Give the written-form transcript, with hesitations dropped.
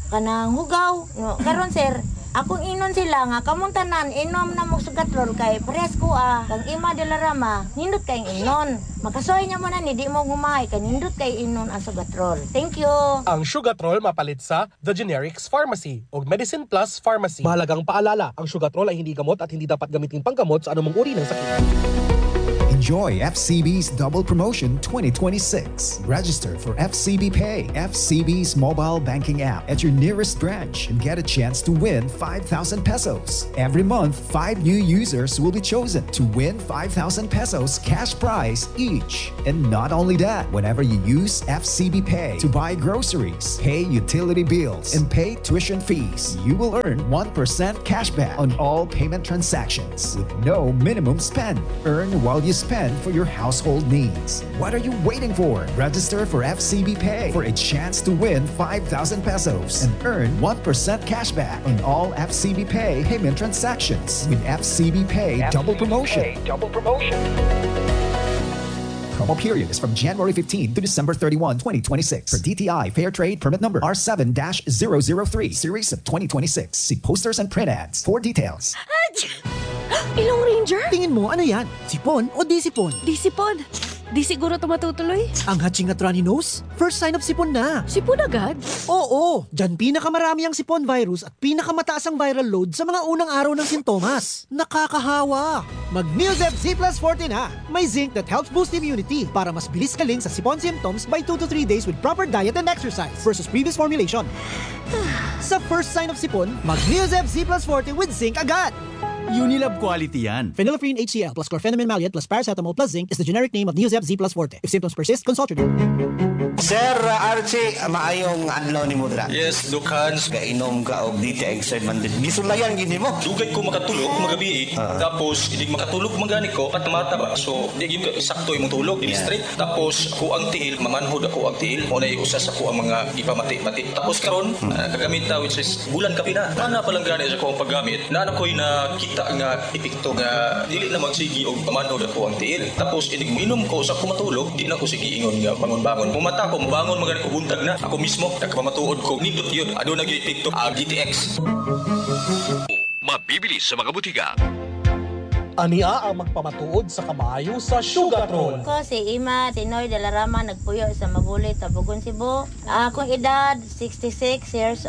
kanang hugaw. No, karon sir, akong inon sila nga kamong tanan inom na mo sugatrol kay pares ko kang ima de la Rama nindot kay inon. Makasoy niya mo na ni di mo gumay kay nindot kay inon ang sugatrol. Thank you. Ang Sugatrol mapalit sa The Generics Pharmacy o Medicine Plus Pharmacy. Mahalagang paalala, ang Sugatrol ay hindi gamot at hindi dapat gamitin panggamot sa anumang uri ng sakit. Enjoy FCB's Double Promotion 2026. Register for FCB Pay, FCB's mobile banking app at your nearest branch and get a chance to win 5,000 pesos. Every month, 5 new users will be chosen to win 5,000 pesos cash prize each. And not only that, whenever you use FCB Pay to buy groceries, pay utility bills, and pay tuition fees, you will earn 1% cashback on all payment transactions with no minimum spend. Earn while you spend for your household needs. What are you waiting for? Register for FCB Pay for a chance to win 5,000 pesos and earn 1% cashback on all FCB Pay payment transactions with FCB Pay Double Promotion. Promo period is from January 15 to December 31, 2026 for DTI Fair Trade Permit Number R7-003 Series of 2026. See posters and print ads for details. Ilong Ranger? Tingin mo, ano yan? Sipon o di sipon? Di sipon. Di siguro ito matutuloy. Ang hatching at runny nose? First sign of sipon na. Sipon agad? Oo, dyan pinakamarami ang sipon virus at pinakamataas ang viral load sa mga unang araw ng sintomas. Nakakahawa! Mag-Neosep Z Plus Forte na! May zinc that helps boost immunity para mas bilis kaling sa sipon symptoms by 2 to 3 days with proper diet and exercise versus previous formulation. Sa first sign of sipon, mag-Neosep Z Plus Forte with zinc agad! Unilab quality yan. Phenylephrine HCl plus chlorpheniramine maleate plus paracetamol plus zinc is the generic name of Neosep Z Plus Forte. If symptoms persist, consult your doctor. Sir Archie, maayong adlaw ni Mudra. Yes, Doc Hans. Gainom ka og DTX advantage. Gisulayan gini mo. Dugay ko makatulog magabi. Tapos hindi makatulog magani ko at mata ba. So di gyud sakto imong tulog, di straight. Tapos ko ang tiil, mamanhod ako ang tiil. Mo na usa sa ko ang mga ipamati-mati. Tapos karon kagamit ta which is bulan ka pina. Ana pa lang gani sa ko ang paggamit. Na ko'y nakita nga epekto nga dili na magsigi og pamanhod ako ang tiil. Tapos inig minom ko sa ko matulog, di na ko sige ingon nga bangon-bangon. Pumata ko bangon magani ko buntag na. Ako mismo nagpamatuod ko nindot yun. Ado na gyud epekto GTX. Mabibili sa mga butika. Ania ang magpamatuod sa kamayo sa Sugatrol. Ko si Ima Tinoy de la Rama nagpuyo sa Mabulit, Tabugon, Cebu. Akong edad 66 years